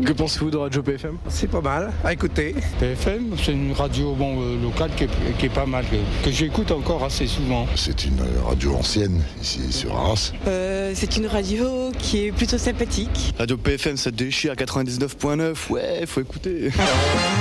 Que pensez-vous de Radio PFM? C'est pas mal à écouter. PFM, c'est une radio locale qui est pas mal, que j'écoute encore assez souvent. C'est une radio ancienne, ici sur Arras. C'est une radio qui est plutôt sympathique. Radio PFM, ça déchire à 99.9, ouais, faut écouter.